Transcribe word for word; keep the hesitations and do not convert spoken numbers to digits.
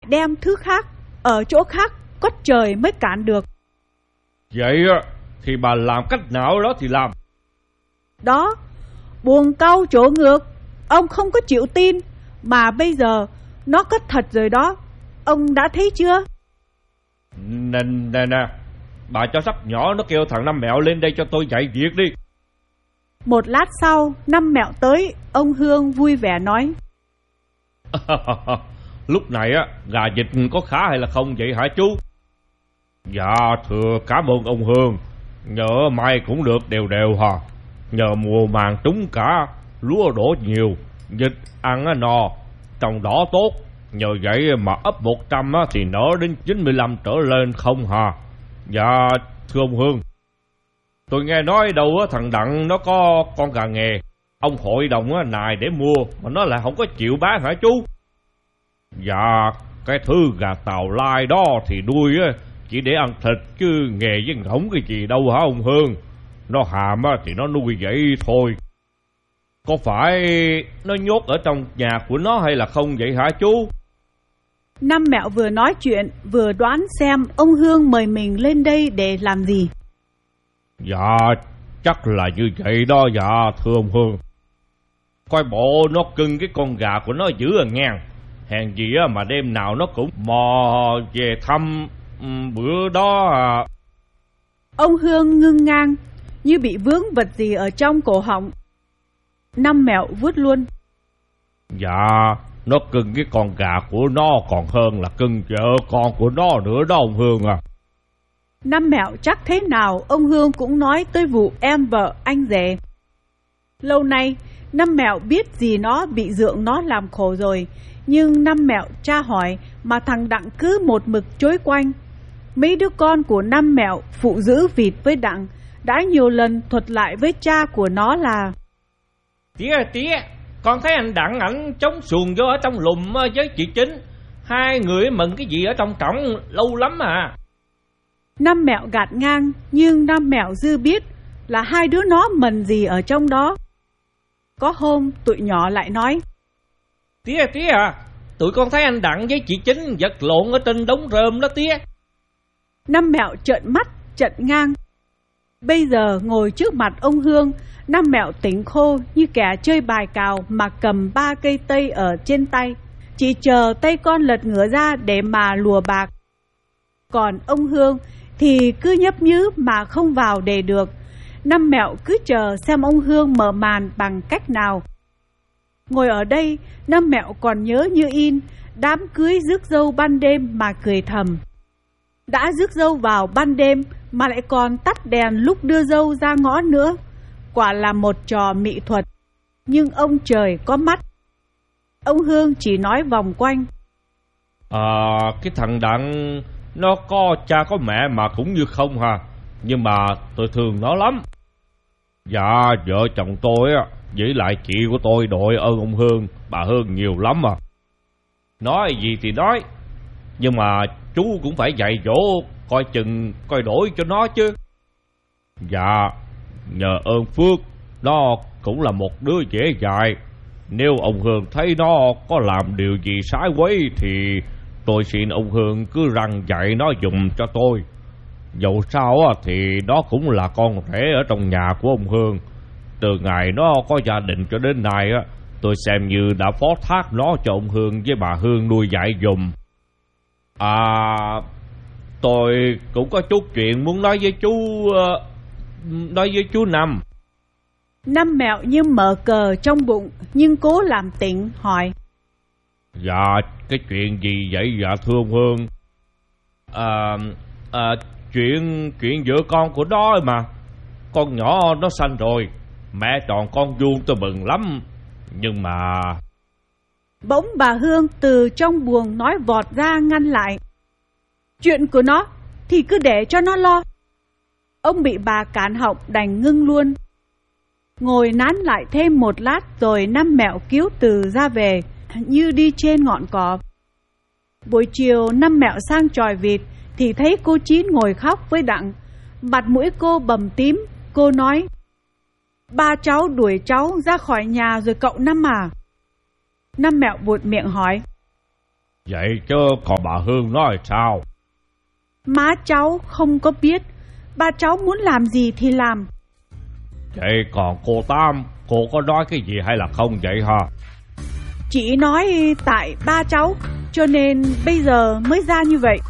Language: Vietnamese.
đem thứ khác, ở chỗ khác có trời mới cản được. Vậy thì bà làm cách nào đó thì làm. Đó, buồng cau chỗ ngược, ông không có chịu tin, mà bây giờ nó có thật rồi đó, ông đã thấy chưa? Nè nè nè, bà cho sắp nhỏ nó kêu thằng Năm Mẹo lên đây cho tôi dạy việc đi. Một lát sau, Năm Mẹo tới, ông Hương vui vẻ nói: Lúc này á, gà vịt có khá hay là không vậy hả chú? Dạ thưa cảm ơn ông Hương, nhờ mai cũng được đều đều hả. Nhờ mùa màng trúng cả, lúa đổ nhiều, vịt ăn no, trồng đỏ tốt. Nhờ vậy mà ấp một trăm thì nở đến chín mươi lăm trở lên không hả? Dạ thưa ông Hương, tôi nghe nói đâu thằng Đặng nó có con gà nghề, ông hội đồng nài để mua mà nó lại không có chịu bán hả chú? Dạ cái thứ gà Tàu Lai đó thì nuôi chỉ để ăn thịt chứ nghề với ngỗng cái gì đâu hả ông Hương. Nó hàm thì nó nuôi vậy thôi. Có phải nó nhốt ở trong nhà của nó hay là không vậy hả chú? Năm Mẹo vừa nói chuyện vừa đoán xem ông Hương mời mình lên đây để làm gì. Dạ chắc là như vậy đó dạ thưa ông Hương. Coi bộ nó cưng cái con gà của nó dữ à ngang. Hèn gì mà đêm nào nó cũng mò về thăm bữa đó à. Ông Hương ngưng ngang như bị vướng vật gì ở trong cổ họng. Năm Mẹo vuốt luôn: Dạ nó cưng cái con gà của nó còn hơn là cưng vợ con của nó nữa đó ông Hương à. Năm Mẹo chắc thế nào ông Hương cũng nói tới vụ em vợ anh rể. Lâu nay Năm Mẹo biết gì nó bị dượng nó làm khổ rồi, nhưng Năm Mẹo tra hỏi mà thằng Đặng cứ một mực chối quanh. Mấy đứa con của Năm Mẹo phụ giữ vịt với Đặng đã nhiều lần thuật lại với cha của nó là: Tía tía, con thấy anh Đặng ảnh chống xuồng vô ở trong lùm với chị Chính, hai người mừng cái gì ở trong trọng lâu lắm à. Năm Mẹo gạt ngang, nhưng Năm Mẹo dư biết là hai đứa nó mần gì ở trong đó. Có hôm tụi nhỏ lại nói: Tía tía à, tụi con thấy anh Đặng với chị Chính vật lộn ở trên đống rơm đó tía. Năm Mẹo trợn mắt trợn ngang. Bây giờ ngồi trước mặt ông Hương, Năm Mẹo tỉnh khô như kẻ chơi bài cào mà cầm ba cây tây ở trên tay, chỉ chờ tay con lật ngửa ra để mà lùa bạc. Còn ông Hương thì cứ nhấp nhứ mà không vào để được. Năm Mẹo cứ chờ xem ông Hương mở màn bằng cách nào. Ngồi ở đây, Năm Mẹo còn nhớ như in đám cưới rước dâu ban đêm mà cười thầm. Đã rước dâu vào ban đêm mà lại còn tắt đèn lúc đưa dâu ra ngõ nữa. Quả là một trò mỹ thuật. Nhưng ông trời có mắt. Ông Hương chỉ nói vòng quanh: À, cái thằng Đặng nó có cha có mẹ mà cũng như không hả. Nhưng mà tôi thương nó lắm. Dạ vợ chồng tôi á với lại chị của tôi đội ơn ông Hương, bà Hương nhiều lắm à. Nói gì thì nói, nhưng mà chú cũng phải dạy dỗ coi chừng coi đổi cho nó chứ. Dạ nhờ ơn phước, nó cũng là một đứa dễ dạy. Nếu ông Hương thấy nó có làm điều gì sai quấy thì tôi xin ông Hương cứ răn dạy nó dùm cho tôi. Dẫu sao thì nó cũng là con rể ở trong nhà của ông Hương. Từ ngày nó có gia đình cho đến nay tôi xem như đã phó thác nó cho ông Hương với bà Hương nuôi dạy dùm. À, tôi cũng có chút chuyện muốn nói với chú Nói với chú Năm. Năm Mẹo như mở cờ trong bụng, nhưng cố làm tỉnh hỏi: Dạ cái chuyện gì vậy dạ thưa ông Hương? À, à chuyện chuyện vợ con của nó mà. Con nhỏ nó sanh rồi, mẹ tròn con vuông tôi mừng lắm. Nhưng mà... Bỗng bà Hương từ trong buồng nói vọt ra ngăn lại: Chuyện của nó thì cứ để cho nó lo. Ông bị bà cản họng đành ngưng luôn. Ngồi nán lại thêm một lát rồi Năm Mẹo cứu từ ra về như đi trên ngọn cỏ. Buổi chiều Năm Mẹo sang chòi vịt thì thấy cô Chín ngồi khóc với Đặng. Mặt mũi cô bầm tím. Cô nói: Ba cháu đuổi cháu ra khỏi nhà rồi cậu Năm à? Năm Mẹo buột miệng hỏi: Vậy chứ còn bà Hương nói sao? Má cháu không có biết. Ba cháu muốn làm gì thì làm. Vậy còn cô Tám, cô có nói cái gì hay là không vậy hả? Chỉ nói tại ba cháu, cho nên bây giờ mới ra như vậy.